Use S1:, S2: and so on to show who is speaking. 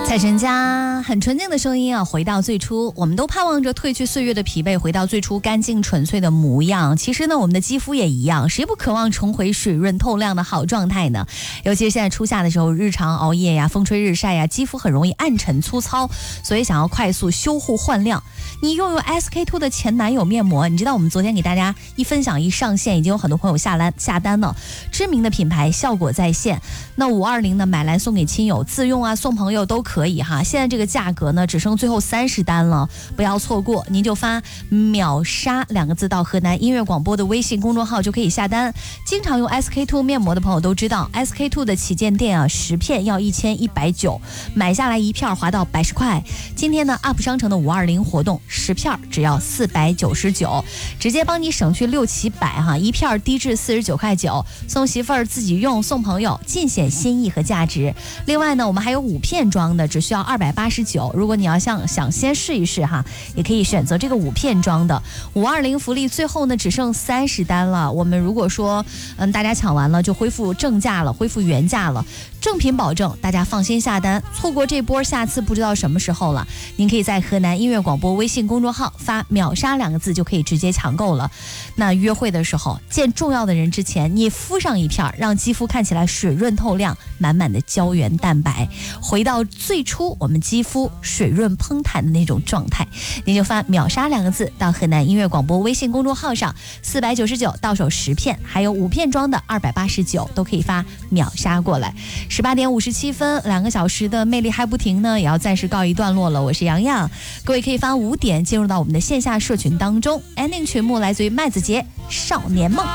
S1: 蔡淳佳很纯净的声音啊，回到最初，我们都盼望着褪去岁月的疲惫，回到最初干净纯粹的模样。其实呢，我们的肌肤也一样，谁不渴望重回水润透亮的好状态呢？尤其是现在初夏的时候，日常熬夜呀、风吹日晒呀，肌肤很容易暗沉粗糙，所以想要快速修护焕亮，你拥有 SK2 的前男友面膜，你知道我们昨天给大家一分享一上线，已经有很多朋友下单了，知名的品牌，效果在线。那520呢，买来送给亲友，自用啊，送朋友都可以哈。现在这个价格呢，只剩最后30单了，不要错过，您就发秒杀2个字到河南音乐广播的微信公众号就可以下单。经常用 SK2 面膜的朋友都知道 ，SK2 的旗舰店啊，10片要1190，买下来1片划到80块。今天呢 ，UP 商城的520活动，10片只要499，直接帮你省去6七百哈，1片低至49.9块，送媳妇儿自己用，送朋友尽显心意和价值。另外呢，我们还有5片装的，只需要289。如果你要想先试一试哈，也可以选择这个5片装的。520福利最后呢只剩30单了。我们如果说大家抢完了就恢复正价了，恢复原价了，正品保证，大家放心下单。错过这波，下次不知道什么时候了。您可以在河南音乐广播微信公众号发秒杀2个字就可以直接抢购了。那约会的时候见重要的人之前，你敷上1片，让肌肤看起来水润透亮，满满的胶原蛋白，回到最初我们肌肤水润嘭弹的那种状态。您就发秒杀2个字到河南音乐广播微信公众号上，499到手10片，还有5片装的289，都可以发秒杀过来。18点57分，2个小时的魅力还不停呢，也要暂时告一段落了。我是洋洋，各位可以发5点进入到我们的线下社群当中。ending 曲目来自于麦子杰《少年梦》。